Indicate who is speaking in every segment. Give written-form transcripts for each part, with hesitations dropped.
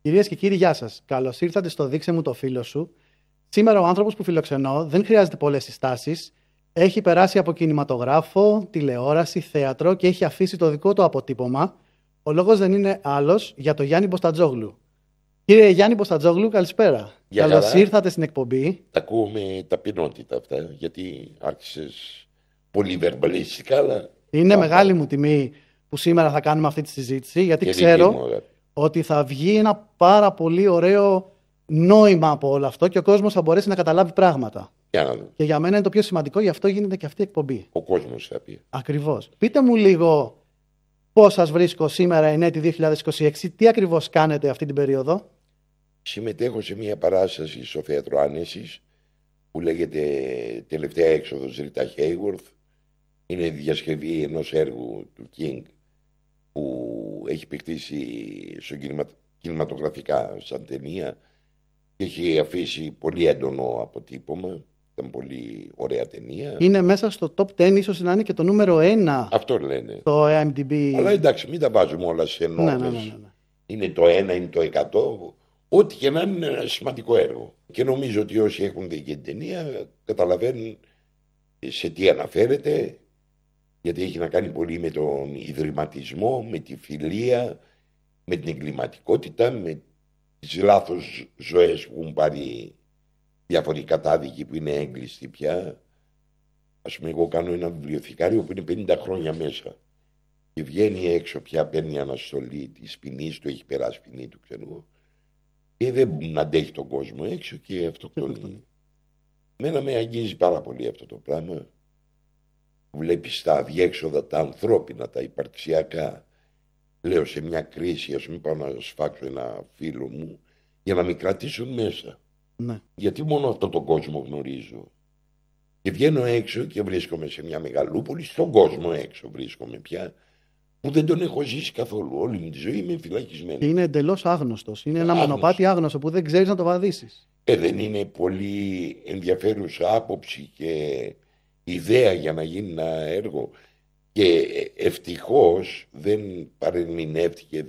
Speaker 1: Κυρίες και κύριοι, γεια σας. Καλώς ήρθατε στο Δείξε μου το φίλο σου. Σήμερα ο άνθρωπος που φιλοξενώ δεν χρειάζεται πολλές συστάσεις. Έχει περάσει από κινηματογράφο, τηλεόραση, θέατρο και έχει αφήσει το δικό του αποτύπωμα. Ο λόγος δεν είναι άλλος για τον Γιάννη Μποστατζόγλου. Κύριε Γιάννη Μποστατζόγλου, καλησπέρα. Καλώς ήρθατε στην εκπομπή.
Speaker 2: Τα ακούω με ταπεινότητα αυτά, γιατί άρχισες πολύ βερμπαλιστικά, αλλά...
Speaker 1: Είναι μεγάλη μου τιμή που σήμερα θα κάνουμε αυτή τη συζήτηση, γιατί ξέρω ότι θα βγει ένα πάρα πολύ ωραίο νόημα από όλο αυτό και ο κόσμος θα μπορέσει να καταλάβει πράγματα. Και για μένα είναι το πιο σημαντικό, γι' αυτό γίνεται και αυτή η εκπομπή.
Speaker 2: Ο κόσμος θα πει.
Speaker 1: Ακριβώς. Πείτε μου λίγο πώς σας βρίσκω σήμερα, ενέτη 2026, τι ακριβώς κάνετε αυτή την περίοδο.
Speaker 2: Συμμετέχω σε μια παράσταση στο Θέατρο Άνεσης που λέγεται Τελευταία έξοδος Ρίτα Χέιγουρθ. Είναι η διασκευή ενός έργου του King που έχει παιχτήσει κινηματογραφικά σαν ταινία και έχει αφήσει πολύ έντονο αποτύπωμα. Ήταν πολύ ωραία ταινία.
Speaker 1: Είναι μέσα στο top 10, ίσως να είναι και το νούμερο 1.
Speaker 2: Αυτό λένε.
Speaker 1: Το IMDb.
Speaker 2: Αλλά εντάξει, μην τα βάζουμε όλα σε νόμες.
Speaker 1: Ναι.
Speaker 2: Είναι το 1, είναι το 100. Ό,τι και να είναι ένα σημαντικό έργο. Και νομίζω ότι όσοι έχουν δει και την ταινία καταλαβαίνουν σε τι αναφέρεται, γιατί έχει να κάνει πολύ με τον ιδρυματισμό, με τη φιλία, με την εγκληματικότητα, με τις λάθος ζωές που έχουν πάρει διάφοροι κατάδικοι που είναι έγκλειστοι πια. Ας πούμε, εγώ κάνω ένα βιβλιοθηκάριο που είναι 50 χρόνια μέσα και βγαίνει έξω πια, παίρνει αναστολή της ποινής του, έχει περάσει ποινή του, ξέρω εγώ. Και δεν αντέχει τον κόσμο έξω και αυτοκτονεί. Μένα με αγγίζει πάρα πολύ αυτό το πράγμα. Βλέπεις τα αδιέξοδα, τα ανθρώπινα, τα υπαρξιακά. Λέω σε μια κρίση, ας πούμε, πάω να σφάξω ένα φίλο μου για να με κρατήσουν μέσα.
Speaker 1: Ναι.
Speaker 2: Γιατί μόνο αυτόν τον κόσμο γνωρίζω. Και βγαίνω έξω και βρίσκομαι σε μια μεγαλούπολη, στον κόσμο έξω βρίσκομαι πια, που δεν τον έχω ζήσει καθόλου. Όλη μου τη ζωή είμαι φυλακισμένη.
Speaker 1: Είναι εντελώς άγνωστος. Είναι ένα μονοπάτι άγνωστο που δεν ξέρεις να το βαδίσεις.
Speaker 2: Δεν είναι πολύ ενδιαφέρουσα άποψη και ιδέα για να γίνει ένα έργο. Και ευτυχώς δεν παρεμηνεύτηκε,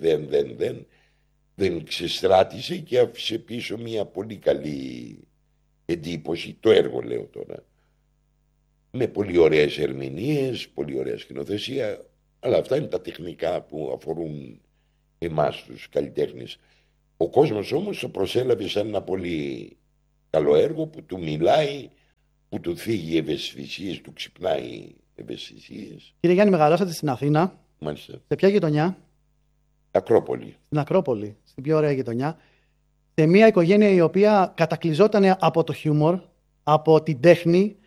Speaker 2: δεν ξεστράτησε και άφησε πίσω μια πολύ καλή εντύπωση. Το έργο λέω τώρα. Με πολύ ωραίες ερμηνείες, πολύ ωραία σκηνοθεσία. Αλλά αυτά είναι τα τεχνικά που αφορούν εμάς τους καλλιτέχνες. Ο κόσμος όμως το προσέλαβε σαν ένα πολύ καλό έργο που του μιλάει, που του θίγει ευαισθησίες, του ξυπνάει ευαισθησίες.
Speaker 1: Κύριε Γιάννη, μεγαλώσατε στην Αθήνα.
Speaker 2: Μάλιστα.
Speaker 1: Σε ποια γειτονιά?
Speaker 2: Ακρόπολη.
Speaker 1: Στην Ακρόπολη, στην πιο ωραία γειτονιά. Σε μια οικογένεια η οποία κατακλυζόταν από το χιούμορ, από την τέχνη,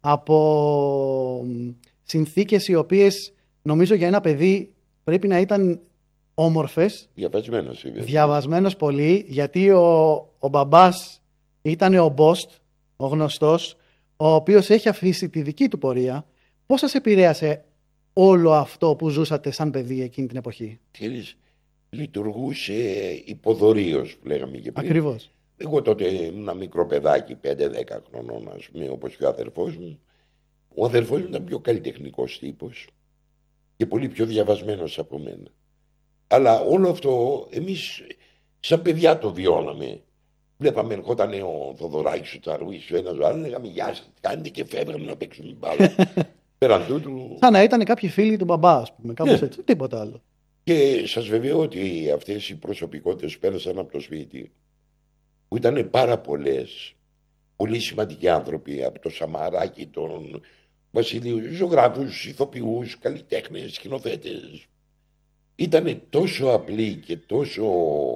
Speaker 1: από συνθήκες οι οποίες νομίζω για ένα παιδί πρέπει να ήταν όμορφες. Διαβασμένος πολύ, γιατί ο μπαμπάς ήταν ο Μπόστ, ο γνωστός, ο οποίος έχει αφήσει τη δική του πορεία. Πώς σας επηρέασε όλο αυτό που ζούσατε σαν παιδί εκείνη την εποχή?
Speaker 2: Λειτουργούσε υποδωρίος, που λέγαμε και πριν.
Speaker 1: Ακριβώς.
Speaker 2: Εγώ τότε ήμουν ένα μικρό παιδάκι, 5-10 χρονών, ας πούμε, όπως και ο αδερφός μου. Ο αδερφός μου ήταν πιο καλλιτεχνικός τύπος και πολύ πιο διαβασμένος από μένα. Αλλά όλο αυτό εμείς σαν παιδιά το βιώναμε. Βλέπαμε, ερχόταν ο Θοδωράκης, ο Τσαρούης, ο ένας ο άλλος, λέγαμε γεια σας, κάνετε και φεύγαμε να παίξουμε μπάλα. Πέραν τούτου.
Speaker 1: Σαν να ήταν κάποιοι φίλοι του μπαμπά, ας πούμε, κάπως έτσι, τίποτα άλλο.
Speaker 2: Και σας βεβαιώ ότι αυτές οι προσωπικότητες πέρασαν από το σπίτι, που ήταν πάρα πολλές, πολύ σημαντικοί άνθρωποι, από το Σαμαράκι, τον Βασιλείου, ζωγράφους, ηθοποιούς, καλλιτέχνες, σκηνοθέτες. Ήτανε τόσο απλοί και τόσο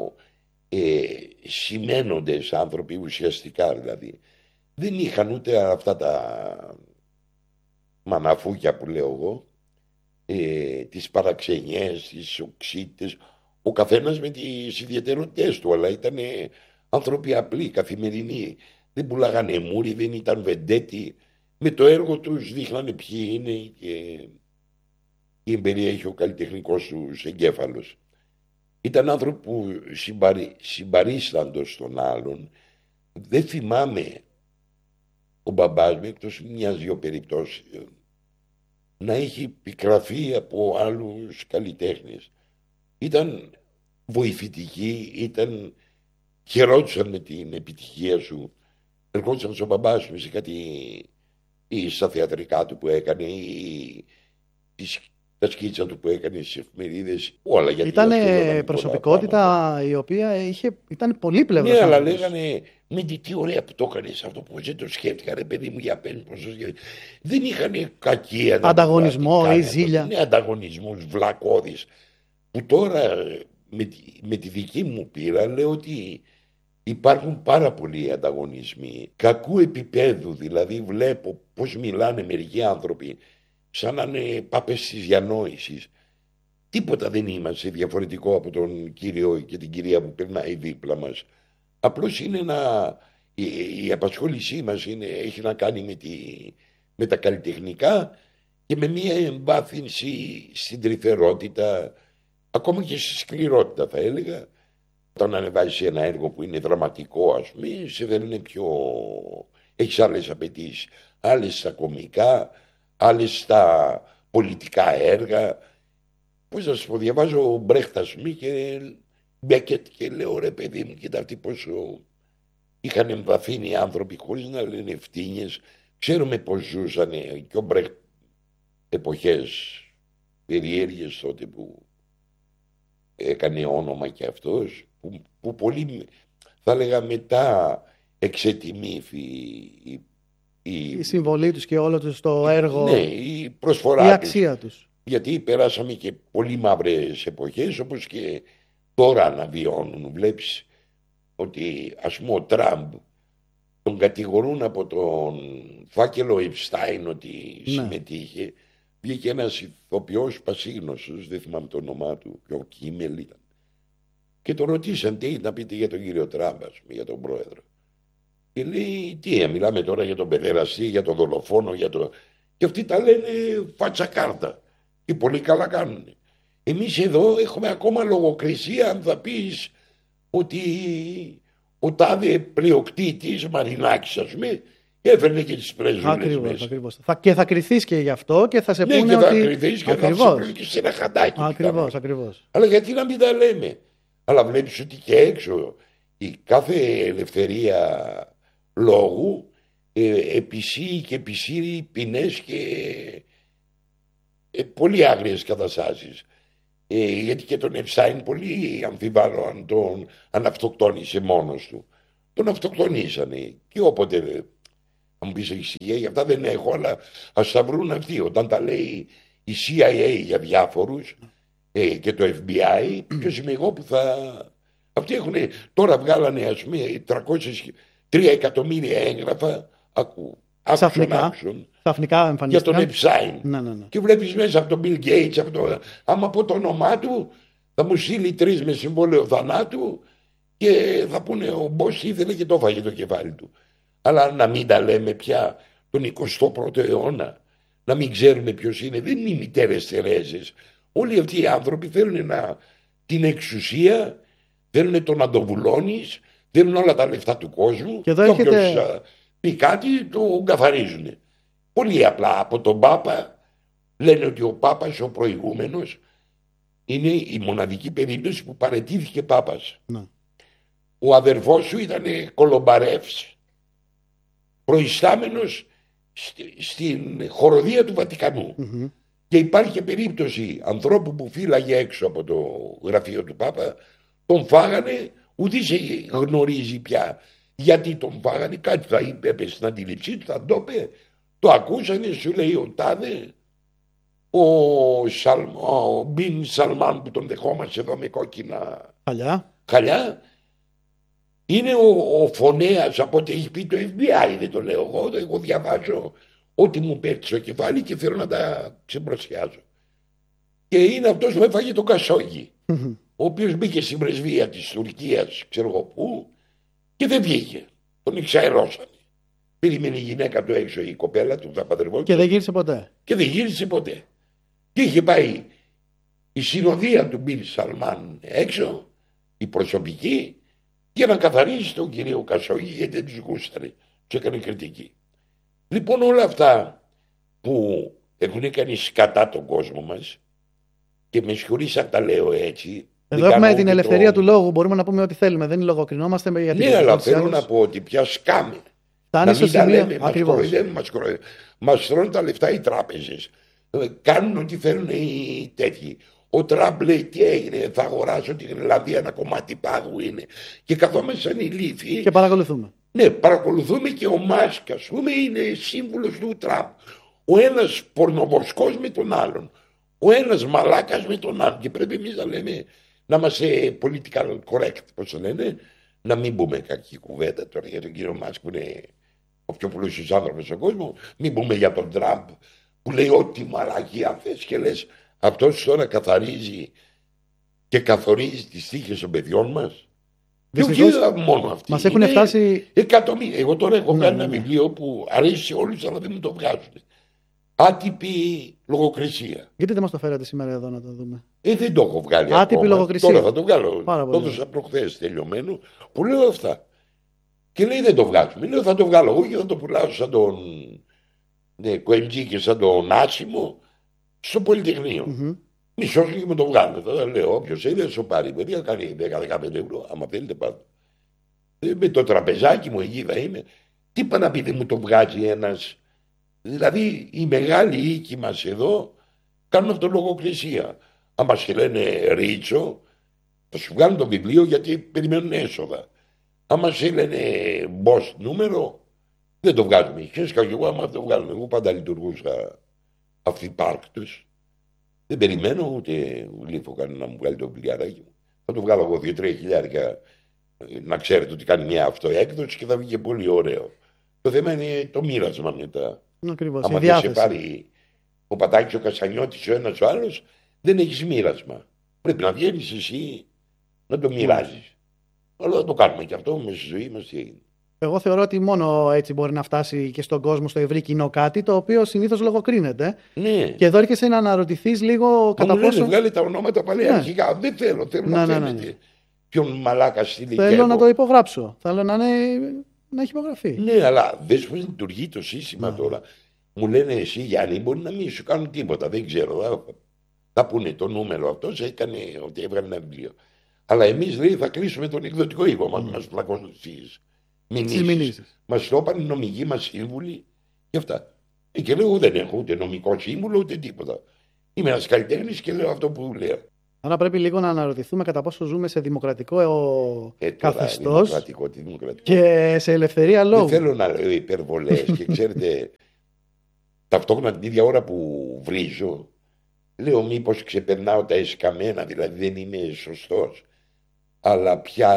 Speaker 2: σημαίνοντες άνθρωποι, ουσιαστικά δηλαδή. Δεν είχαν ούτε αυτά τα μαναφούκια που λέω εγώ, τις παραξενιές, τις οξύτητες, ο καθένας με τις ιδιαιτερότητες του, αλλά ήταν άνθρωποι απλοί, καθημερινοί. Δεν πουλάγανε μούρι, δεν ήταν βεντέτη. Με το έργο τους δείχνανε ποιοι είναι και τι εμπεριέχει ο καλλιτεχνικός τους εγκέφαλος. Ήταν άνθρωποι που συμπαρίσταντο στον άλλον. Δεν θυμάμαι ο μπαμπάς μου, εκτός μιας-δυο περιπτώσεις, να έχει πικραφεί από άλλους καλλιτέχνες. Ήταν βοηθητική, ήταν χαιρόντουσαν με την επιτυχία σου. Ερχόντουσαν στον μπαμπά σου σε κάτι ή στα θεατρικά του που έκανε ή τα σκίτσα του που έκανε στις εφημερίδες. Όλα γιατί
Speaker 1: ήταν προσωπικότητα η οποία ήταν πολύπλευρος.
Speaker 2: Ναι, αλλά λέγανε με τι ωραία που το έκανες αυτό που δεν το σκέφτηκα, ρε παιδί μου, για πέντε πώς το σκέφτηκα. Δεν είχαν κακία
Speaker 1: ανταγωνισμό ή ζήλια.
Speaker 2: Ναι, ανταγωνισμούς βλακώδεις. Που τώρα με τη δική μου πείρα λέω ότι υπάρχουν πάρα πολλοί ανταγωνισμοί κακού επίπεδου. Δηλαδή βλέπω πώς μιλάνε μερικοί άνθρωποι σαν να είναι πάπες της διανόησης. Τίποτα δεν είμαστε διαφορετικό από τον κύριο και την κυρία που περνάει δίπλα μας. Απλώς είναι η απασχόλησή μας έχει να κάνει με τα καλλιτεχνικά και με μια εμβάθυνση στην τρυφερότητα, ακόμα και στη σκληρότητα θα έλεγα. Όταν ανεβάζεις ένα έργο που είναι δραματικό, ας πούμε, σε θέλουν έχεις άλλες απαιτήσεις, άλλες στα κωμικά, άλλες στα πολιτικά έργα. Πώς να σου πω, διαβάζω Μπρέχτ, ας πούμε, και Μπέκετ και λέω, ρε παιδί μου, κοίτα αυτοί πόσο είχαν εμβαθύνει οι άνθρωποι χωρίς να λένε ευθύνες. Ξέρουμε πώς ζούσαν και ο Μπρέχτ εποχές περίεργες τότε που έκανε όνομα και αυτός, που πολύ θα έλεγα μετά εξετιμήθη η συμβολή τους και όλο τους το έργο, ναι, η προσφορά, η αξία τους. Γιατί περάσαμε και πολύ μαύρες εποχές, όπως και τώρα αναβιώνουν. Βλέπεις ότι ας πούμε ο Τραμπ τον κατηγορούν από τον φάκελο Επστάιν ότι συμμετείχε. Βγήκε ένας ηθοποιός πασίγνωστος, δεν θυμάμαι το όνομά του, και ο Κίμελ ήταν. Και τον ρωτήσαν τι να πείτε για τον κύριο Τραμπ, ας πούμε, για τον πρόεδρο. Και λέει, τι, μιλάμε τώρα για τον παιδεραστή, για τον δολοφόνο, και αυτοί τα λένε φάτσα κάρτα. Και πολύ καλά κάνουν. Εμείς εδώ έχουμε ακόμα λογοκρισία αν θα πεις ότι ο τάδε πλειοκτήτης Μαρινάκης, ας πούμε, έφερνε και τις πρεζούλες μέσα. Ακριβώς.
Speaker 1: Και θα κρυθείς και γι' αυτό και θα σε πούνε
Speaker 2: και
Speaker 1: ότι...
Speaker 2: θα κρυθείς και θα σε πούνε και σε ένα χαντάκι.
Speaker 1: Ακριβώς.
Speaker 2: Αλλά γιατί να μην τα λέμε. Αλλά βλέπεις ότι και έξω η κάθε ελευθερία λόγου επισύει και επισύρει ποινές και πολύ άγριες καταστάσεις. Γιατί και τον Επστάιν πολύ αμφιβάλλω αν αυτοκτόνησε μόνος του. Τον αυτοκτονήσανε και όποτε αν μου πεις έχεις για αυτά δεν έχω, αλλά ας τα βρουν αυτοί. Όταν τα λέει η CIA για διάφορους και το FBI, ποιος είμαι εγώ που θα... Αυτοί έχουν, τώρα βγάλανε ας πούμε 3 εκατομμύρια έγγραφα
Speaker 1: Ξαφνικά εμφανίστηκαν
Speaker 2: για τον Επστάιν.
Speaker 1: Ναι.
Speaker 2: Και βλέπεις μέσα από τον Bill Gates, άμα πω το όνομά του θα μου στείλει 3 με συμβόλαιο θανάτου και θα πούνε ο Μπος ήθελε και το έφαγε το κεφάλι του. Αλλά να μην τα λέμε πια τον 21ο αιώνα, να μην ξέρουμε ποιος είναι. Δεν είναι οι μητέρες Τερέζες. Όλοι αυτοί οι άνθρωποι θέλουν την εξουσία, θέλουν το να το βουλώνεις, θέλουν όλα τα λεφτά του κόσμου και όποιος πει κάτι το καθαρίζουν. Πολύ απλά από τον Πάπα λένε ότι ο Πάπας, ο προηγούμενος, είναι η μοναδική περίπτωση που παραιτήθηκε Πάπας.
Speaker 1: Ναι.
Speaker 2: Ο αδερφός σου ήταν Κολομπαρεύς, προϊστάμενος στην χοροδία του Βατικανού.
Speaker 1: Mm-hmm.
Speaker 2: Και υπάρχει και περίπτωση ανθρώπου που φύλαγε έξω από το γραφείο του Πάπα, τον φάγανε, ούτε σε γνωρίζει πια γιατί τον φάγανε, κάτι θα είπε στην αντίληψή του, θα το είπε, το ακούσανε, σου λέει ο τάδε, ο Μπιν Σαλμάν που τον δεχόμαστε εδώ με κόκκινα χαλιά, είναι ο φωνέας από ό,τι έχει πει το FBI, δεν το λέω εγώ διαβάζω ό,τι μου πέφτει στο κεφάλι και θέλω να τα ξεπροσιάζω. Και είναι αυτός που έφαγε τον Κασόγγι, ο οποίος μπήκε στην πρεσβεία της Τουρκίας, ξέρω εγώ πού, και δεν βγήκε. Τον εξαερώσανε. Περίμενε η γυναίκα του έξω, η κοπέλα του, τα παντρευόταν.
Speaker 1: Και δεν γύρισε ποτέ.
Speaker 2: Και είχε πάει η συνοδεία του Μπιν Σαλμάν έξω, η προσωπική, για να καθαρίσει τον κύριο Κασόγγι, γιατί δεν τους γούσταρε. Τους έκανε κριτική. Λοιπόν, όλα αυτά που έχουν κάνει σκατά τον κόσμο μας, και με συγχωρείς αν τα λέω έτσι,
Speaker 1: Εδώ έχουμε την ελευθερία του λόγου. Μπορούμε να πούμε ό,τι θέλουμε. Δεν λογοκρινόμαστε.
Speaker 2: Ναι, αλλά θέλω να πω ότι πια σκάμε.
Speaker 1: Φτάνει στο σημείο.
Speaker 2: Μας τρώνε τα λεφτά οι τράπεζες. Κάνουν ό,τι θέλουν οι τέτοιοι. Ο Τραμπ λέει τι έγινε, θα αγοράσω την Ελλάδα, ένα κομμάτι πάγου είναι. Και καθόμαστε σαν ηλίθιοι.
Speaker 1: Και παρακολουθούμε.
Speaker 2: Ναι, παρακολουθούμε και ο Μάσκ, ας πούμε, είναι σύμβουλος του Τραμπ. Ο ένας πορνοβοσκός με τον άλλον. Ο ένας μαλάκας με τον άλλον. Και πρέπει εμείς να λέμε, να είμαστε political correct, πώς το λένε, να μην πούμε κακή κουβέντα τώρα για τον κύριο Μάσκ που είναι ο πιο πλούσιος άνθρωπος στον κόσμο. Μην πούμε για τον Τραμπ που λέει ό,τι μαλακία θες και λες. Αυτός τώρα καθαρίζει και καθορίζει τις τύχες των παιδιών μας. Και όχι μόνο αυτοί.
Speaker 1: Μας έχουν φτάσει
Speaker 2: εκατομμύρια. Εγώ τώρα έχω κάνει ένα βιβλίο που αρέσει σε όλους, αλλά δεν μου το βγάζουν. Άτυπη λογοκρισία.
Speaker 1: Γιατί δεν μας το φέρατε σήμερα εδώ να το δούμε?
Speaker 2: Δεν το έχω βγάλει.
Speaker 1: Άτυπη
Speaker 2: ακόμα.
Speaker 1: λογοκρισία.
Speaker 2: Τώρα θα το βγάλω.
Speaker 1: Το
Speaker 2: έδωσα προχθές τελειωμένο που λέω αυτά. Και λέει δεν το βγάζουμε. Λέω θα το βγάλω εγώ και θα το πουλάω σαν τον Κοεντζή και σαν τον Άσιμο στο Πολυτεχνείο. Μισό και με το βγάλω. Θα λέω όποιος είδε σου πάρει. Παιδιά κάνει 10-15 ευρώ. Άμα θέλετε πάρτε. Με το τραπεζάκι μου εκεί θα είμαι. Τι είπα να πείτε μου το βγάζει ένας. Δηλαδή οι μεγάλοι οίκοι μας εδώ κάνουν αυτό λογοκρισία. Αν μας λένε Ρίτσο, θα σου βγάλουν το βιβλίο γιατί περιμένουν έσοδα. Αν μας λένε boss νούμερο, δεν το βγάζουμε. Χέσκα και εγώ άμα το βγάλουμε. Εγώ πάντα λειτουργούσα αυτή πάρκ τους. Δεν περιμένω ούτε γλύφω κανένα να μου βγάλει το βιβλιαράκι μου. Θα το βγάλω εγώ 2-3 χιλιάρικα να ξέρετε ότι κάνει μια αυτοέκδοση και θα βγει και πολύ ωραίο. Το θέμα είναι το μοίρασμα μετά.
Speaker 1: Ακριβώς.
Speaker 2: Άμα δεν σε πάρει ο Πατάκης, ο Κασανιώτης, ο ένας ο άλλος, δεν έχεις μοίρασμα. Πρέπει να βγαίνεις εσύ να το μοιράζεις. Αλλά θα το κάνουμε και αυτό με στη ζωή μας τι έγινε.
Speaker 1: Εγώ θεωρώ ότι μόνο έτσι μπορεί να φτάσει και στον κόσμο, στο ευρύ κοινό κάτι το οποίο συνήθως λογοκρίνεται.
Speaker 2: Ναι.
Speaker 1: Και εδώ έρχεσαι να αναρωτηθείς λίγο κατά πόσο.
Speaker 2: Μου βγάλει τα ονόματα πάλι αρχικά. Δεν θέλω. Θέλω να φαίνεται ποιον μαλάκα στείλει.
Speaker 1: Θέλω να το υπογράψω. Θέλω να έχει υπογραφεί.
Speaker 2: Ναι, αλλά δες πώς λειτουργεί το σύστημα τώρα. Μου λένε εσύ Γιάννη, μπορεί να μην σου κάνουν τίποτα. Δεν ξέρω. Θα πούνε το νούμερο αυτό, έκανε ότι έβγαλε ένα βιβλίο. Αλλά εμείς λέει θα κλείσουμε τον εκδοτικό οίκο μας. Μας πλακώνουν στις μηνύσεις. Μας το είπαν οι νομικοί μας σύμβουλοι και αυτά. Και λέω δεν έχω ούτε νομικό σύμβουλο ούτε τίποτα. Είμαι ένας καλλιτέχνης και λέω αυτό που λέω.
Speaker 1: Άρα πρέπει λίγο να αναρωτηθούμε κατά πόσο ζούμε σε δημοκρατικό καθεστώς και σε ελευθερία λόγου.
Speaker 2: Δεν θέλω να λέω υπερβολές και ξέρετε, ταυτόχρονα την ίδια ώρα που βρίζω, λέω μήπως ξεπερνάω τα εσκαμμένα, δηλαδή δεν είμαι σωστός. Αλλά πια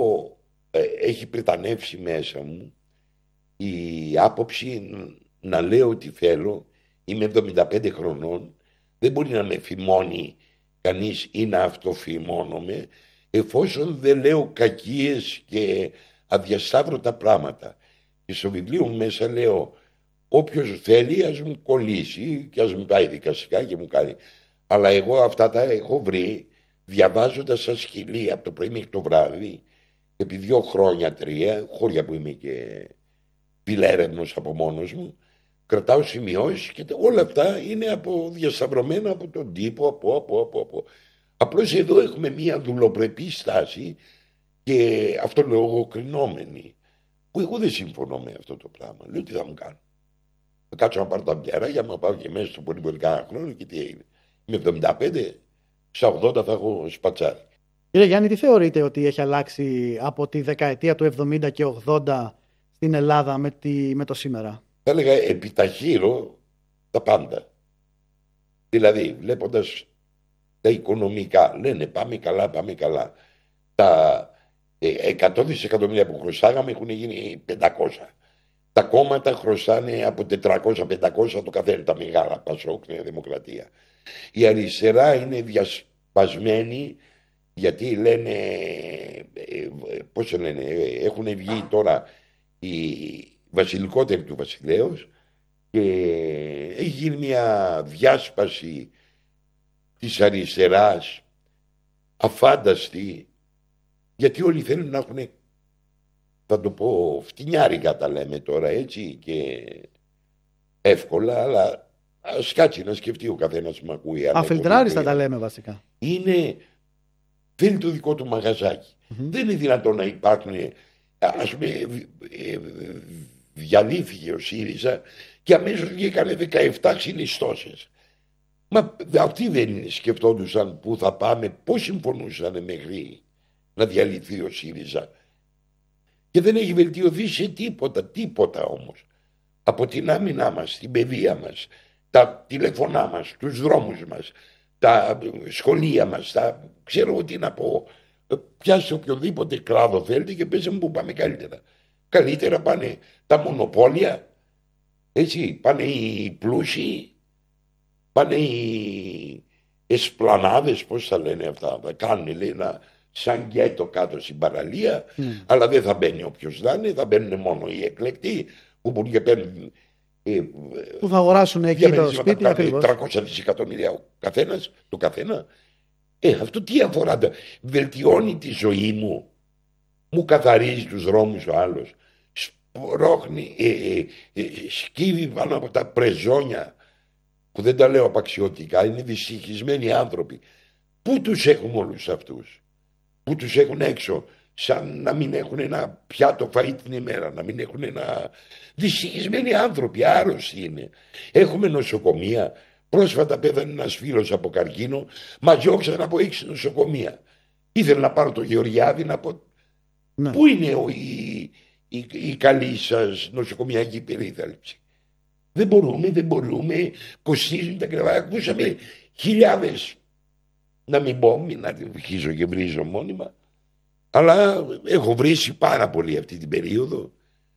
Speaker 2: έχει πρετανεύσει μέσα μου η άποψη να λέω ότι θέλω, είμαι 75 χρονών, δεν μπορεί να με φημώνει κανείς ή να αυτοφημώνομαι εφόσον δεν λέω κακίες και αδιασταύρωτα πράγματα. Και στο βιβλίο μου μέσα λέω όποιος θέλει ας μου κολλήσει και ας μου πάει δικαστικά και μου κάνει. Αλλά εγώ αυτά τα έχω βρει διαβάζοντας σαν σκυλή από το πρωί μέχρι το βράδυ επί 2 χρόνια 3 χώρια που είμαι και πιλέρεμνος από μόνος μου. Κρατάω σημειώσεις και όλα αυτά είναι διασταυρωμένα από τον τύπο, από. Απλώς εδώ έχουμε μια δουλοπρεπή στάση και αυτολογοκρινόμενη που εγώ δεν συμφωνώ με αυτό το πράγμα. Λέω τι θα μου κάνω. Θα κάτσω να πάρω τα μπιαράκια, να πάω και μέσα στο πολύ κάνα χρόνο και τι έγινε. Είμαι 75, στα 80 θα έχω σπατσάρει.
Speaker 1: Κύριε Γιάννη, τι θεωρείτε ότι έχει αλλάξει από τη δεκαετία του 70 και 80 στην Ελλάδα με το σήμερα?
Speaker 2: Θα έλεγα επιταχύρω τα πάντα. Δηλαδή βλέποντας τα οικονομικά λένε πάμε καλά. Τα 100 δισεκατομμύρια που χρωστάγαμε έχουν γίνει 500. Τα κόμματα χρωστάνε από 400-500 το καθένα, τα μεγάλα, Πασόκ, Νέα Δημοκρατία. Η αριστερά είναι διασπασμένη γιατί λένε, πώς το λένε, έχουν βγει τώρα οι βασιλικότεροι του βασιλέως και έχει γίνει μια διάσπαση της αριστεράς αφάνταστη γιατί όλοι θέλουν να έχουν, θα το πω φτηνιάρικα τα λέμε τώρα έτσι και εύκολα, αλλά ας κάτσει να σκεφτεί ο καθένας που με ακούει.
Speaker 1: Αφιλτράριστα τα λέμε βασικά.
Speaker 2: Είναι θέλει το δικό του μαγαζάκι. Δεν είναι δυνατόν να υπάρχουν, ας πούμε, διαλύθηκε ο ΣΥΡΙΖΑ και αμέσως βγήκανε 17 συνιστώσεις. Μα αυτοί δεν σκεφτόντουσαν πού θα πάμε, πώς συμφωνούσαν μέχρι να διαλυθεί ο ΣΥΡΙΖΑ. Και δεν έχει βελτιωθεί σε τίποτα όμως. Από την άμυνά μας, την παιδεία μας, τα τηλεφωνά μας, τους δρόμους μας, τα σχολεία μας, ξέρω τι να πω. Πιάσε οποιοδήποτε κλάδο θέλετε και πες μου που πάμε καλύτερα. Καλύτερα πάνε τα μονοπόλια, έτσι, πάνε οι πλούσιοι, πάνε οι εσπλανάδες, πώς θα λένε αυτά, θα κάνουν, λέει, σαν γκέτο κάτω στην παραλία, αλλά δεν θα μπαίνει όποιος θα είναι, θα μπαίνουν μόνο οι εκλεκτοί που μπορούν και παίρνουν,
Speaker 1: που θα αγοράσουν εκεί το σπίτι,
Speaker 2: 300 δισεκατομμύρια ο καθένας, το καθένα. Αυτό τι αφορά, βελτιώνει τη ζωή μου καθαρίζει τους δρόμους ο άλλος, σπρώχνει, σκύβει πάνω από τα πρεζόνια, που δεν τα λέω απαξιωτικά, είναι δυστυχισμένοι άνθρωποι. Πού τους έχουμε όλους αυτούς, πού τους έχουν έξω, σαν να μην έχουν ένα πιάτο φαΐ την ημέρα, να μην έχουν ένα... Δυστυχισμένοι άνθρωποι, άρρωστοι είναι. Έχουμε νοσοκομεία. Πρόσφατα πέθανε ένας φίλος από καρκίνο, μας διώξαν από 6 νοσοκομεία. Ήθελα να πάρω το Γεωργιάδη να πω, ναι, πού είναι η καλή σας νοσοκομιακή περίθαλψη. Δεν μπορούμε, κοστίζουν τα κρεβάτια. Ακούσαμε χιλιάδες, να μην πω, μην αρχίζω και βρίζω μόνιμα, αλλά έχω βρήσει πάρα πολύ αυτή την περίοδο.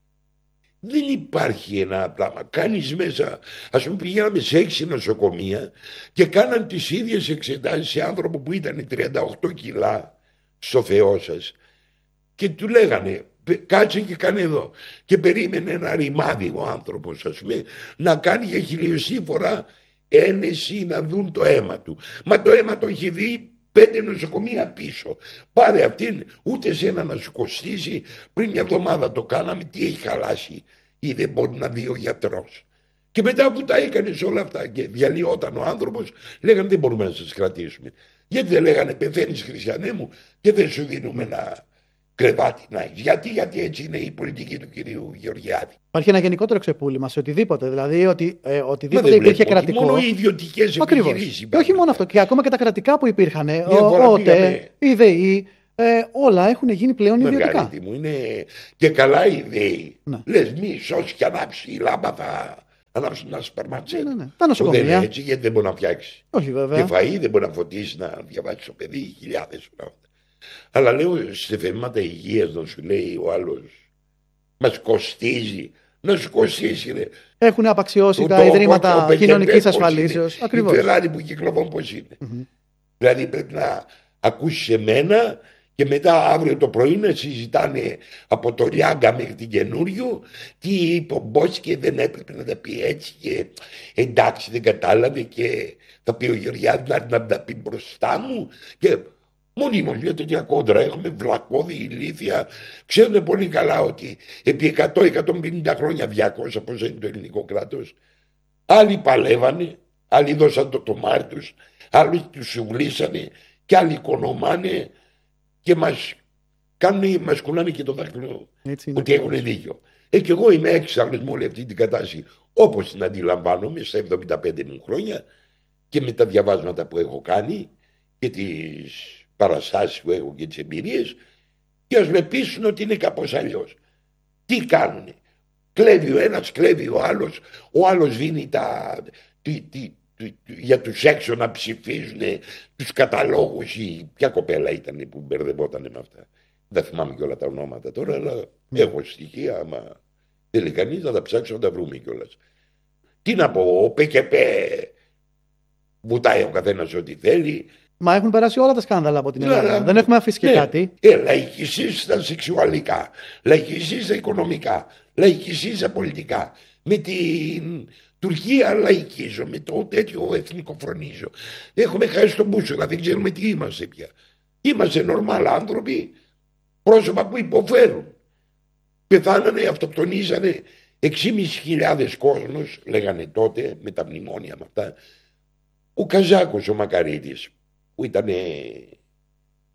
Speaker 2: Δεν υπάρχει ένα πράγμα. Κάνεις μέσα, ας πούμε, πηγαίναμε σε 6 νοσοκομεία και κάναν τις ίδιες εξετάσεις σε άνθρωπο που ήταν 38 κιλά, στο Θεό σας, και του λέγανε κάτσε και κάνε εδώ, και περίμενε ένα ρημάδι ο άνθρωπος, ας πούμε, να κάνει για χιλιοστή φορά ένεση να δουν το αίμα του. Μα το αίμα το έχει δει 5 νοσοκομεία πίσω. Πάρε αυτήν, ούτε σένα να σου κοστίσει. Πριν μια εβδομάδα το κάναμε, τι έχει χαλάσει ή δεν μπορεί να δει ο γιατρός. Και μετά που τα έκανες όλα αυτά και διαλυόταν ο άνθρωπος, λέγανε δεν μπορούμε να σας κρατήσουμε. Γιατί δεν λέγανε πεθαίνεις, Χριστιανέ μου, και δεν σου δίνουμε ένα κρεβάτι να έχεις. Γιατί έτσι είναι η πολιτική του κυρίου Γεωργιάδη.
Speaker 1: Υπάρχει ένα γενικότερο ξεπούλημα σε οτιδήποτε. Δηλαδή οτιδήποτε υπήρχε κρατικό.
Speaker 2: Μόνο οι ιδιωτικές επιχειρήσεις.
Speaker 1: Και όχι μόνο αυτό. Και ακόμα και τα κρατικά που υπήρχαν. ΟΤΕ, η ΔΕΗ, όλα έχουν γίνει πλέον ιδιωτικά.
Speaker 2: Μου είναι και καλά η ΔΕΗ. Ναι. Λες μη σώσει και ανάψει η λάμπα, θα ανάψει ένα σπαρματσέλ.
Speaker 1: Ναι. Τα νοσοκομεία.
Speaker 2: Δεν είναι έτσι, γιατί δεν μπορεί να φτιάξει.
Speaker 1: Όχι, βέβαια.
Speaker 2: Και φαΐ δεν μπορεί να φωτίσει, να διαβάσει το παιδί, χιλιάδες πράγματα. Αλλά λέω σε θέματα υγείας να σου λέει ο άλλος μας κοστίζει. Να σου κοστίσει, ρε.
Speaker 1: Έχουν απαξιώσει τα ιδρύματα κοινωνικής ασφαλίσεως.
Speaker 2: Ακριβώς. Η Φεράρι που κυκλοφορούν πώς είναι. Δηλαδή πρέπει να ακούσεις εμένα και μετά αύριο το πρωί να συζητάνε από το Λιάγκα μέχρι την Καινούριο τι είπε ο Μπόσκε, δεν έπρεπε να τα πει έτσι και εντάξει δεν κατάλαβε και θα πει ο Γεωργιάδης να τα πει μπροστά μου και... Μονίμως μια τέτοια κόντρα έχουμε, βλακώδη ηλίθεια. Ξέρουν πολύ καλά ότι επί 100-150 χρόνια, 200 πώς είναι το ελληνικό κράτος, άλλοι παλεύανε, άλλοι δώσαν το τομάρι τους, άλλοι τους σουβλήσανε και άλλοι οικονομάνε και μας κουνάνε και το δάχτυλο ότι έχουν δίκιο. Και εγώ είμαι έξαλλος με όλη αυτή την κατάσταση όπως την αντιλαμβάνομαι στα 75 μου χρόνια και με τα διαβάσματα που έχω κάνει και τις παραστάσεις που έχω και τις εμπειρίες, και ας με πείσουν ότι είναι κάπως αλλιώς. Τι κάνουνε? Κλέβει ο ένας, κλέβει ο άλλος δίνει για τους έξω να ψηφίζουν τους καταλόγους. Ποια κοπέλα ήταν που μπερδευόταν με αυτά? Δεν θυμάμαι και όλα τα ονόματα τώρα, αλλά έχω στοιχεία, άμα θέλει κανείς να τα ψάξω να τα βρούμε κιόλας. Τι να πω, ο ΠΚΠ βουτάει ο καθένας ό,τι θέλει.
Speaker 1: Μα έχουν περάσει όλα τα σκάνδαλα από την Ελλάδα. Δεν έχουμε αφήσει και κάτι.
Speaker 2: Λαϊκισή στα σεξουαλικά, λαϊκισή στα οικονομικά, λαϊκισή στα πολιτικά. Με την Τουρκία λαϊκίζω, με το τέτοιο εθνικοφρονίζω. Έχουμε χάσει τον μπούσουλα, δεν ξέρουμε τι είμαστε πια. Είμαστε νορμάλ άνθρωποι, πρόσωπα που υποφέρουν. Πεθάνανε, αυτοκτονίζανε 6.500 κόσμος, λέγανε τότε με τα μνημόνια με αυτά. Ο Καζάκος ο Μακαρίτης, που ήταν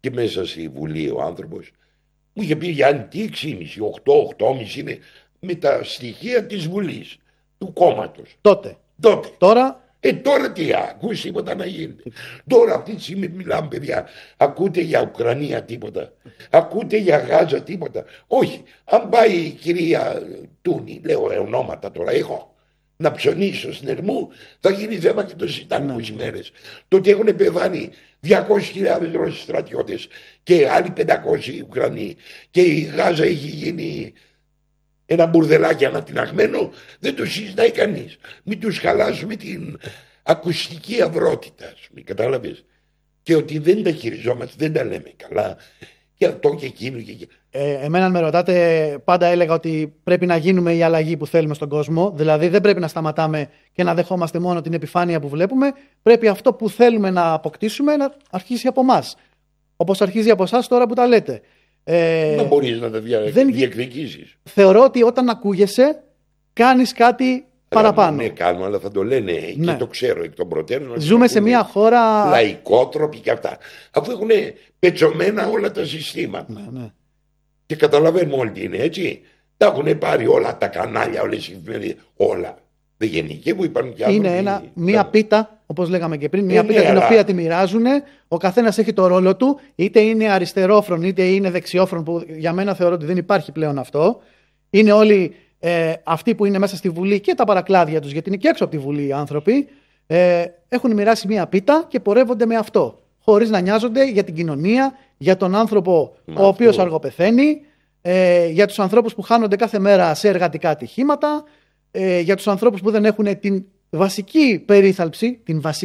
Speaker 2: και μέσα στη Βουλή ο άνθρωπος μου είχε πει Γιάννη τι 6,5, 8,5 είναι με τα στοιχεία της Βουλής, του κόμματος.
Speaker 1: Τότε. Τώρα.
Speaker 2: Τώρα τι, ακούς τίποτα να γίνεται. Τώρα αυτή τη στιγμή μιλάμε παιδιά, ακούτε για Ουκρανία τίποτα, ακούτε για Γάζα τίποτα. Όχι, αν πάει η κυρία Τούνη, λέω ονόματα τώρα έχω, να ψωνίσω στην Ερμού, θα γίνει θέμα και το συζητάνε 20 μέρες. Τότε έχουν πεθάνει 200.000 Ρώσοι στρατιώτες και άλλοι 500 Ουκρανοί και η Γάζα έχει γίνει ένα μπουρδελάκι ανατιναγμένο, δεν το συζητάει κανείς. Μην τους χαλάσουμε την ακουστική αυρότητα, μην κατάλαβες. Και ότι δεν τα χειριζόμαστε, δεν τα λέμε καλά. Και αυτό και εκείνο και εκείνο.
Speaker 1: Εμένα με ρωτάτε, πάντα έλεγα ότι πρέπει να γίνουμε η αλλαγή που θέλουμε στον κόσμο. Δηλαδή δεν πρέπει να σταματάμε και να δεχόμαστε μόνο την επιφάνεια που βλέπουμε. Πρέπει αυτό που θέλουμε να αποκτήσουμε να αρχίσει από εμάς. Όπως αρχίζει από εσάς τώρα που τα λέτε.
Speaker 2: Δεν μπορείς να τα διεκδικήσεις.
Speaker 1: Θεωρώ ότι όταν ακούγεσαι, κάνεις κάτι παραπάνω.
Speaker 2: Ναι, κάνουμε, αλλά θα το λένε και το ξέρω εκ των προτέρων.
Speaker 1: Ζούμε σε μια χώρα.
Speaker 2: Λαϊκότροποι και αυτά. Αφού έχουν πετσωμένα όλα τα συστήματα.
Speaker 1: Ναι.
Speaker 2: Και καταλαβαίνουμε όλοι τι είναι, έτσι. Τα έχουν πάρει όλα τα κανάλια, όλες οι εφημερίδες. Όλα. Δεν γενικεύουν, υπάρχουν και άνθρωποι.
Speaker 1: Είναι μια πίτα, όπως λέγαμε και πριν, μια πίτα την οποία τη μοιράζουν. Ο καθένας έχει το ρόλο του, είτε είναι αριστερόφρον, είτε είναι δεξιόφρον, που για μένα θεωρώ ότι δεν υπάρχει πλέον αυτό. Είναι όλοι αυτοί που είναι μέσα στη Βουλή και τα παρακλάδια τους, γιατί είναι και έξω από τη Βουλή οι άνθρωποι, έχουν μοιράσει μια πίτα και πορεύονται με αυτό. Χωρίς να νοιάζονται για την κοινωνία, για τον άνθρωπο ο οποίος αργοπεθαίνει, για τους ανθρώπους που χάνονται κάθε μέρα σε εργατικά ατυχήματα, για τους ανθρώπους που δεν έχουν την βασική περίθαλψη,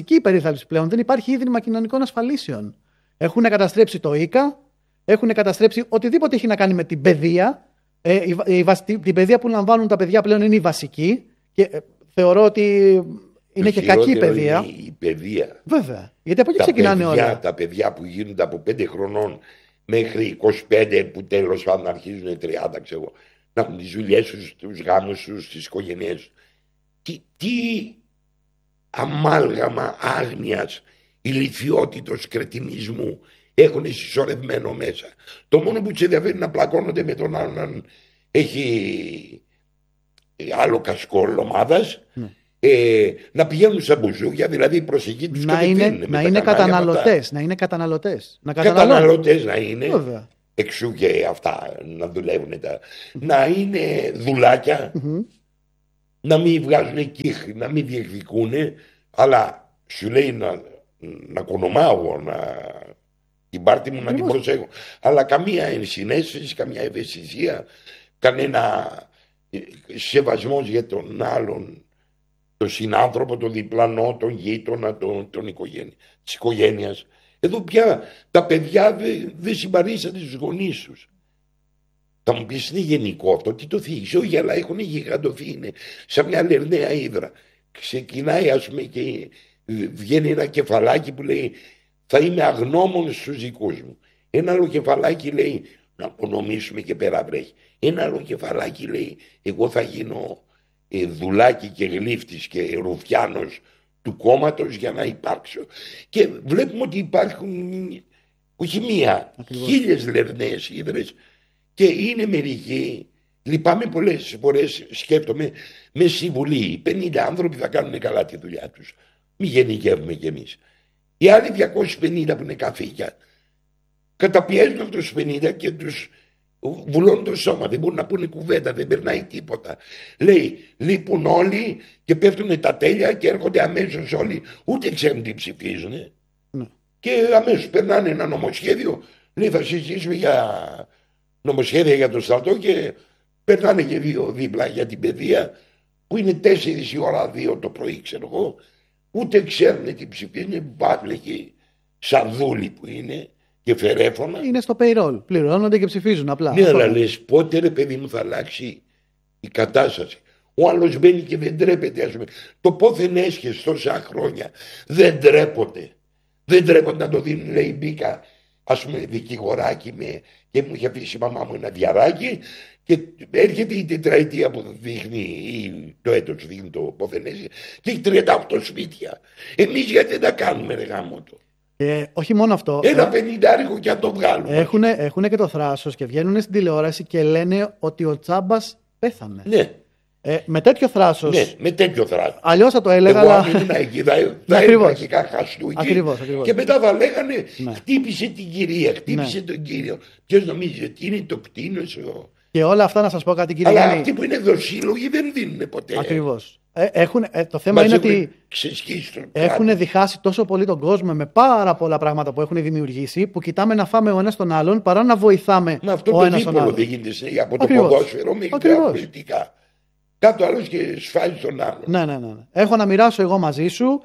Speaker 1: πλέον δεν υπάρχει ίδρυμα κοινωνικών ασφαλίσεων. Έχουν καταστρέψει το ΙΚΑ, έχουν καταστρέψει οτιδήποτε έχει να κάνει με την παιδεία. Την παιδεία που λαμβάνουν τα παιδιά πλέον είναι η βασική και θεωρώ ότι είναι και κακή η παιδεία.
Speaker 2: Η παιδεία.
Speaker 1: Βέβαια, γιατί από εκεί ξεκινάνε όλα.
Speaker 2: Τα παιδιά που γίνονται από 5 χρονών μέχρι 25 που τέλος πάντων αρχίζουν 30 ξέρω, να έχουν τις δουλειές τους, τους γάμους τους, τις οικογένειές τους. Τι αμάλγαμα άγνοιας, ηλιθιότητος, κρετινισμού έχουν συσσωρευμένο μέσα. Το μόνο που τους ενδιαφέρει να πλακώνονται με τον άλλον αν έχει άλλο κασκόλ ομάδας, να πηγαίνουν στα μπουζούκια, δηλαδή προσεγγί τους
Speaker 1: να είναι καταναλωτές.
Speaker 2: Καταναλωτές να είναι. Βέβαια. Εξού και αυτά να δουλεύουν να είναι δουλάκια, να μην βγάζουν κύχη, να μην διεκδικούν, αλλά σου λέει να κονομάω, την πάρτη μου να την προσέχω, αλλά καμία ενσυναίσθηση, καμία ευαισθησία, κανένα σεβασμός για τον άλλον, τον συνάνθρωπο, τον διπλανό, τον γείτονα, της οικογένειας. Εδώ πια τα παιδιά δεν συμπαρίστανται στους γονείς τους. Θα μου πεις είναι γενικό αυτό, τι το θίγεις, όχι, αλλά έχουν γιγαντωθεί, είναι σαν μια λερναία ύδρα. Ξεκινάει ας πούμε και βγαίνει ένα κεφαλάκι που λέει θα είμαι αγνώμων στους δικούς μου. Ένα άλλο κεφαλάκι λέει να απονομήσουμε και πέρα βρέχει. Ένα άλλο κεφαλάκι λέει εγώ θα γίνω δουλάκι και γλύφτης και ρουφιάνος του κόμματος για να υπάρξω. Και βλέπουμε ότι υπάρχουν όχι μία, 1000 λερναίες ύδρες και είναι μερικοί. Λυπάμαι πολλές φορές, σκέφτομαι με συμβουλή 50 άνθρωποι θα κάνουν καλά τη δουλειά τους. Μη γενικεύουμε κι εμείς. Οι άλλοι 250 που είναι καθήκια καταπιέζουν αυτούς τους 50 και τους βουλώνουν το σώμα. Δεν μπορούν να πούνε κουβέντα, δεν περνάει τίποτα. Λέει λείπουν όλοι και πέφτουν τα τέλεια και έρχονται αμέσως όλοι, ούτε ξέρουν τι ψηφίζουν. Και αμέσως περνάνε ένα νομοσχέδιο. Λέει θα συζητήσουμε για νομοσχέδια για το στρατό και περνάνε και 2 δίπλα για την παιδεία που είναι 4 η ώρα 2 το πρωί ξέρω εγώ. Ούτε ξέρουν τι ψηφίζουν, είναι μπάκλεκοι σαν δούλοι που είναι και φερέφωνα.
Speaker 1: Είναι στο payroll, πληρώνονται και ψηφίζουν απλά.
Speaker 2: Ναι, αλλά λες πότε ρε παιδί μου θα αλλάξει η κατάσταση. Ο άλλος μπαίνει και δεν τρέπεται, ας πούμε. Το πόθεν έσχες τόσα χρόνια δεν τρέπονται. Δεν τρέπονται να το δίνουν, λέει μπήκα ας πούμε δικηγοράκι και μου είχε αφήσει η μαμά μου ένα διαράκι και έρχεται η τετραετία που δείχνει ή το έτος δείχνει το πόθεν έσχες και έχει 38 σπίτια. Εμείς γιατί δεν τα κάνουμε ρε γάμο το.
Speaker 1: Όχι μόνο αυτό.
Speaker 2: Ένα 50 και να το βγάλουν.
Speaker 1: Έχουν και το θράσος και βγαίνουν στην τηλεόραση και λένε ότι ο Τσάμπας πέθανε.
Speaker 2: Ναι.
Speaker 1: Με τέτοιο θράσος.
Speaker 2: Ναι, με τέτοιο θράσος.
Speaker 1: Αλλιώς θα το έλεγα.
Speaker 2: Εγώ αν ήμουν εκεί, θα έλεγα και χαστούκι.
Speaker 1: Ακριβώς.
Speaker 2: Και μετά θα λέγανε, χτύπησε την κυρία, χτύπησε τον κύριο. Ποιος νομίζει ότι είναι το κτίνος.
Speaker 1: Και όλα αυτά να σας πω κάτι, κύριε
Speaker 2: Αλλά
Speaker 1: Γιάννη.
Speaker 2: αυτοί που είναι δοσύλλογοι δεν δίνουν ποτέ.
Speaker 1: Ακριβώς. Το θέμα είναι ότι έχουν διχάσει τόσο πολύ τον κόσμο με πάρα πολλά πράγματα που έχουν δημιουργήσει, που κοιτάμε να φάμε ο ένας τον άλλον παρά να βοηθάμε ο ένας τον άλλον.
Speaker 2: Αυτό το δίπολο δεν γίνεται από το ποδόσφαιρο μέχρι τα αθλητικά. Κάτω άλλος και σφάζει τον άλλον.
Speaker 1: Ναι. Έχω να μοιράσω εγώ μαζί σου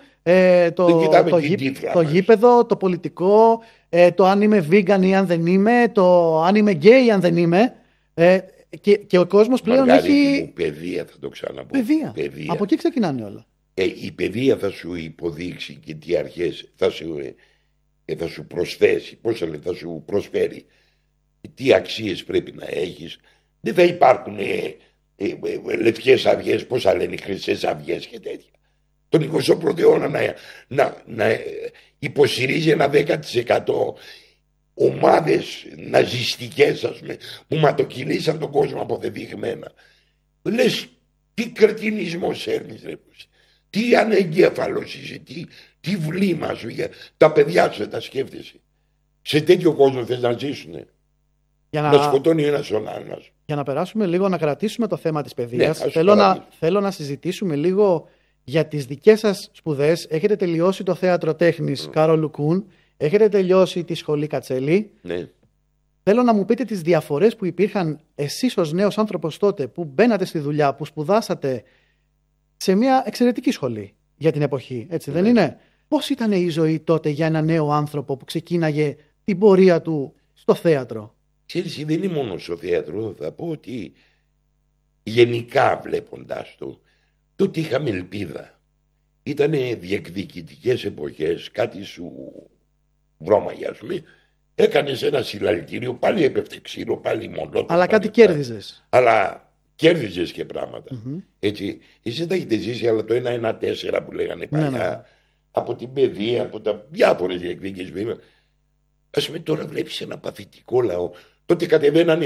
Speaker 1: το γήπεδο, το πολιτικό, το αν είμαι vegan ή αν δεν είμαι, το αν είμαι gay ή αν δεν είμαι. Και ο κόσμος πλέον έχει.
Speaker 2: Παιδεία, θα το ξαναπώ.
Speaker 1: Παιδεία. Από εκεί ξεκινάνε όλα.
Speaker 2: Η παιδεία θα σου υποδείξει και τι αρχές θα σου προσθέσει, θα σου προσφέρει, τι αξίες πρέπει να έχεις. Δεν θα υπάρχουν λευκές αυγές, πόσα λένε, χρυσές αυγές και τέτοια. Τον 21ο αιώνα να υποστηρίζει ένα 10% ομάδες ναζιστικές, ας πούμε, που ματοκυλήσαν τον κόσμο αποδεδειγμένα. Λες, τι κρετινισμός έρνεις, ρε, τι ανεγκέφαλος είσαι, τι βλήμα σου, τα παιδιά σου τα σκέφτεσαι. Σε τέτοιο κόσμο θες να ζήσουνε. Να σκοτώνει ένας τον άλλον.
Speaker 1: Για να περάσουμε λίγο, να κρατήσουμε το θέμα της παιδείας, θέλω να συζητήσουμε λίγο για τις δικές σας σπουδές. Έχετε τελειώσει το θέατρο τέχνης Κάρολου Κουν, έχετε τελειώσει τη σχολή Κατσέλη.
Speaker 2: Ναι.
Speaker 1: Θέλω να μου πείτε τις διαφορές που υπήρχαν εσείς ως νέος άνθρωπος τότε που μπαίνατε στη δουλειά, που σπουδάσατε σε μια εξαιρετική σχολή για την εποχή, έτσι δεν είναι? Πώς ήταν η ζωή τότε για ένα νέο άνθρωπο που ξεκίναγε την πορεία του στο θέατρο?
Speaker 2: Ξέρεις, δεν είναι μόνο στο θέατρο, θα πω ότι γενικά βλέποντας το, τότε είχαμε ελπίδα. Ήτανε διεκδικητικές εποχές, κάτι σου βρώμαγε, ας πούμε. Έκανες ένα συλλαλητήριο, πάλι έπεφτε ξύλο, πάλι μόνο.
Speaker 1: Αλλά κάτι κέρδιζες.
Speaker 2: Αλλά κέρδιζες και πράγματα. Έτσι, εσύ τα έχετε ζήσει, αλλά το 1-1-4 που λέγανε παλιά, από την παιδεία, από τα διάφορες διεκδικήσεις βήματα. Ας πούμε, τώρα βλέπεις ένα παθητικό λαό. Τότε κατεβαίνανε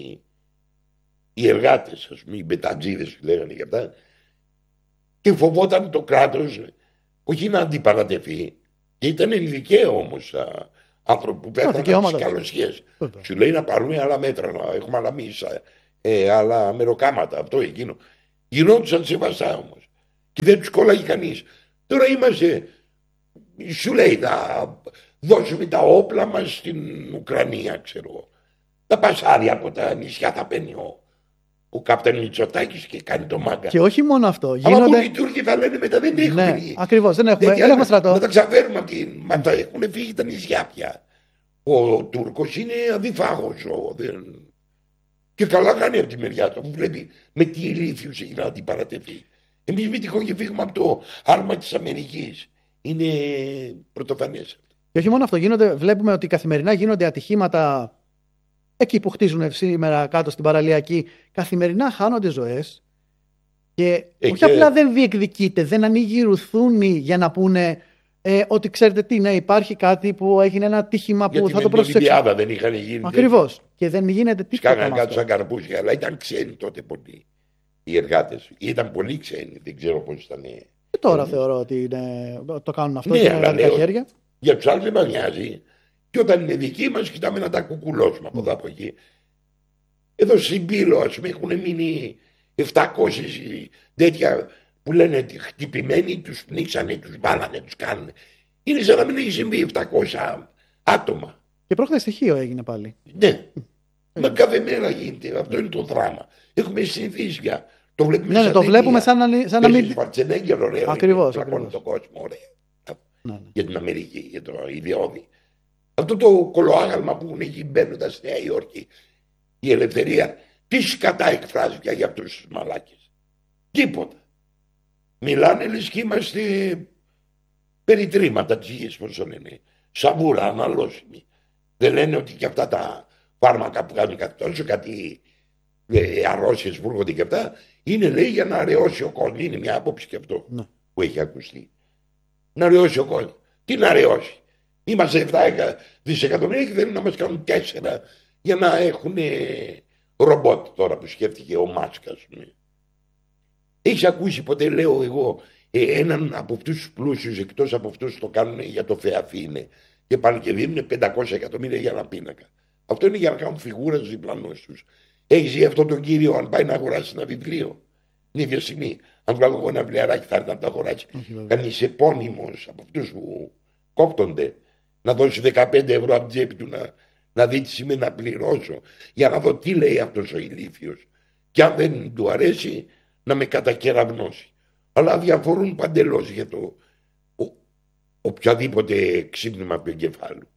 Speaker 2: οι εργάτες, ας πούμε, οι μπετατζίδες που λέγανε και αυτά, και φοβόταν το κράτος, όχι να αντιπαρατεθεί. Και ήταν δικαίω όμως άνθρωποι που πέθαναν στις καλοσχές. Σου λέει να πάρουμε άλλα μέτρα, να έχουμε άλλα μίσα, άλλα μεροκάματα, αυτό εκείνο. Γινόντουσαν σεβαστά όμως. Και δεν τους κόλλαγε κανείς. Τώρα είμαστε, σου λέει, θα δώσουμε τα όπλα μας στην Ουκρανία, ξέρω. Τα πασάρια από τα νησιά θα παίρνει ο κάπταν Μητσοτάκης και κάνει το μάγκα.
Speaker 1: Και όχι μόνο αυτό.
Speaker 2: Αλλά που οι Τούρκοι θα λένε μετά δεν έχουμε.
Speaker 1: Ναι, ακριβώς, δεν έχουμε στρατό.
Speaker 2: Να τα ξαφέρουμε μα τα έχουν φύγει τα νησιά πια. Ο Τούρκος είναι αδιφάγος. Και καλά κάνει από τη μεριά του. Βλέπει με τι ηλίθιους έχει να αντιπαρατεθεί. Εμείς μην τυχόν και φύγουμε από το άρμα της Αμερικής. Είναι πρωτοφανές.
Speaker 1: Και όχι μόνο αυτό, βλέπουμε ότι καθημερινά γίνονται ατυχήματα. Εκεί που χτίζουν σήμερα κάτω στην παραλιακή, καθημερινά χάνονται ζωές και όχι απλά δεν διεκδικείται, δεν ανοίγει ρουθούνη για να πούνε ότι ξέρετε τι, ναι, υπάρχει κάτι που έγινε ένα ατύχημα που θα το προσέξουμε.
Speaker 2: Γιατί με δεν είχαν γίνει.
Speaker 1: Ακριβώς. Και δεν γίνεται τίποτα.
Speaker 2: Σκάγαν κάτω σαν καρπούζια, αλλά ήταν ξένοι τότε πολύ οι εργάτες. Ήταν πολύ ξένοι, δεν ξέρω πώς ήταν.
Speaker 1: Και τώρα θεωρώ ότι το κάνουν αυτό, είναι εργατικά χέρια.
Speaker 2: Για τους άλλους δεν μας νοιάζει. Και όταν είναι δικοί μας, κοιτάμε να τα κουκουλώσουμε από εδώ από εκεί. Εδώ στην Πύλο, ας πούμε, έχουν μείνει 700 τέτοια που λένε χτυπημένοι, τους πνίξανε, τους βάλανε, τους κάνανε. Είναι σαν να μην έχει συμβεί 700 άτομα.
Speaker 1: Και πρόχθες στοιχείο έγινε πάλι.
Speaker 2: Ναι. Μα κάθε μέρα γίνεται. Αυτό είναι το δράμα. Έχουμε συνηθίσει για. Το βλέπουμε
Speaker 1: ναι, το βλέπουμε σαν να μην.
Speaker 2: Schwarzenegger, ωραίο.
Speaker 1: Ακριβώς.
Speaker 2: Το κόσμο, ωραία. Για την Αμερική, για το ιδιώδη. Αυτό το κολοάγαλμα που έχουν εκεί μπαίνοντας στη Νέα Υόρκη, η ελευθερία, τι σκατά εκφράζει πια για αυτούς τους μαλάκες? Τίποτα. Μιλάνε λες και είμαστε περιτρήματα της γης, πώς το λένε. Σαβούρα, αναλώσιμη. Δεν λένε ότι και αυτά τα φάρμακα που κάνουν κάτι τόσο, κάτι αρρώσιες που έρχονται και αυτά, είναι λέει για να αραιώσει ο κόσμος. Είναι μια άποψη και αυτό που έχει ακουστεί. Να αραιώσει ο κόσμος. Τι να αραιώσει? Είμαστε 7 δισεκατομμύρια και θέλουν να μας κάνουν 4 για να έχουν ρομπότ τώρα που σκέφτηκε ο Μάσκ, ας πούμε. Έχεις ακούσει ποτέ, λέω εγώ, έναν από αυτούς τους πλούσιους, εκτός από αυτούς που το κάνουν για το ΦΕΑΦΗΝΕ και πάνε και δίνουν 500 εκατομμύρια για ένα πίνακα. Αυτό είναι για να κάνουν φιγούρα στους διπλανούς τους. Έχεις δει αυτόν τον κύριο αν πάει να αγοράσει ένα βιβλίο? Είναι βιωσιμή. Αν βγάλω εγώ ένα βιβλιαράκι θα έρθει να το αγοράσει. Κανείς επώνυμος από αυτούς που κόπτονται να δώσει 15 ευρώ από την τσέπη του να δει τι σημαίνει να πληρώσω για να δω τι λέει αυτός ο ηλίθιος. Και αν δεν του αρέσει να με κατακεραυνώσει. Αλλά διαφορούν παντελώς για το οποιαδήποτε ξύπνημα του εγκεφάλου.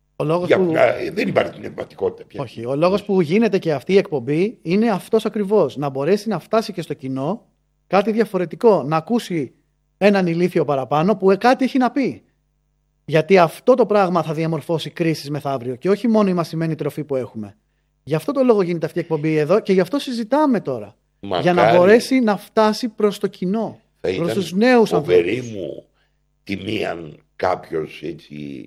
Speaker 2: Δεν υπάρχει πνευματικότητα πια.
Speaker 1: Όχι. Ο λόγος που γίνεται και αυτή η εκπομπή είναι αυτός ακριβώς. Να μπορέσει να φτάσει και στο κοινό κάτι διαφορετικό. Να ακούσει έναν ηλίθιο παραπάνω που κάτι έχει να πει. Γιατί αυτό το πράγμα θα διαμορφώσει κρίσεις μεθαύριο και όχι μόνο η μασημένη τροφή που έχουμε. Γι' αυτό το λόγο γίνεται αυτή η εκπομπή εδώ και γι' αυτό συζητάμε τώρα.
Speaker 2: Μακάρι,
Speaker 1: για να μπορέσει να φτάσει προς το κοινό, προς τους νέους ανθρώπους.
Speaker 2: Φοβερή μου τιμή αν κάποιος έτσι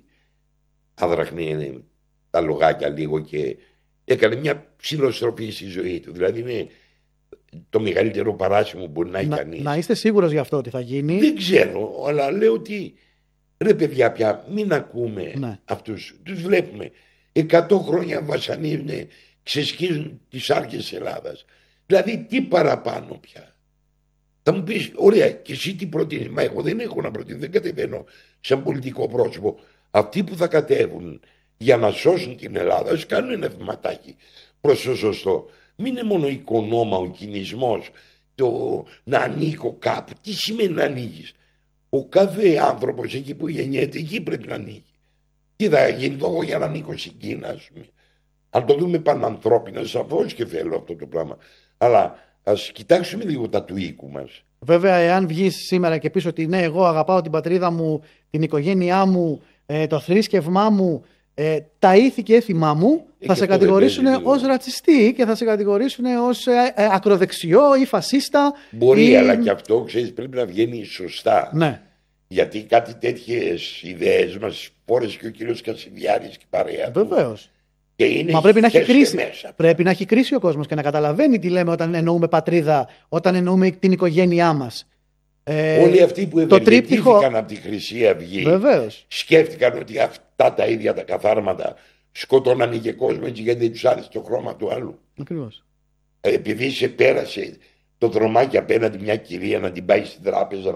Speaker 2: αδραχνεί τα λογάκια λίγο και έκανε μια ψηλοστροφή στη ζωή του. Δηλαδή είναι το μεγαλύτερο παράσημο που μπορεί να έχει κανείς.
Speaker 1: Να είστε σίγουρος γι' αυτό ότι θα γίνει?
Speaker 2: Δεν ξέρω, αλλά λέω ότι ρε παιδιά πια μην ακούμε αυτούς. Τους βλέπουμε 100 χρόνια βασανίζουν, ξεσκίζουν τις άρκες της Ελλάδας. Δηλαδή τι παραπάνω πια? Θα μου πεις, ωραία, και εσύ τι προτείνεις? Μα εγώ δεν έχω να προτείνω, δεν κατεβαίνω σαν πολιτικό πρόσωπο. Αυτοί που θα κατέβουν για να σώσουν την Ελλάδα, ας κάνουν ένα βηματάκι προς το σωστό. Μην είναι μόνο οικονόμα ο κινησμός, το να ανήκω κάπου. Τι σημαίνει να ανήκεις? Ο κάθε άνθρωπος εκεί που γεννιέται, εκεί πρέπει να ανήκει. Τι θα γίνει εγώ για να ανήκω στην Κίνα, ας πούμε? Αν το δούμε πανανθρώπινα, σαφώς και θέλω αυτό το πράγμα. Αλλά ας κοιτάξουμε λίγο τα του οίκου μας.
Speaker 1: Βέβαια, εάν βγεις σήμερα και πεις ότι ναι, εγώ αγαπάω την πατρίδα μου, την οικογένειά μου, το θρήσκευμά μου, τα ήθη και έθιμά μου, θα σε κατηγορήσουν ως ρατσιστή και θα σε κατηγορήσουν ως ακροδεξιό ή φασίστα.
Speaker 2: Μπορεί, αλλά και αυτό, ξέρεις, πρέπει να βγαίνει σωστά.
Speaker 1: Ναι.
Speaker 2: Γιατί κάτι τέτοιες ιδέες μας πόρεσε και ο κύριος Κασιδιάρης και η παρέα του.
Speaker 1: Βεβαίως.
Speaker 2: Μα
Speaker 1: πρέπει να έχει κρίση. Πρέπει να έχει κρίση ο κόσμος και να καταλαβαίνει τι λέμε όταν εννοούμε πατρίδα, όταν εννοούμε την οικογένειά μας.
Speaker 2: Όλοι αυτοί που ευεργετήθηκαν από τη Χρυσή Αυγή,
Speaker 1: βεβαίως,
Speaker 2: σκέφτηκαν ότι αυτά τα ίδια τα καθάρματα σκοτώνανε και κόσμο έτσι γιατί δεν τους άρεσε το χρώμα του άλλου.
Speaker 1: Ακριβώς.
Speaker 2: Επειδή σε πέρασε το δρομάκι απέναντι μια κυρία να την πάει στην τράπεζα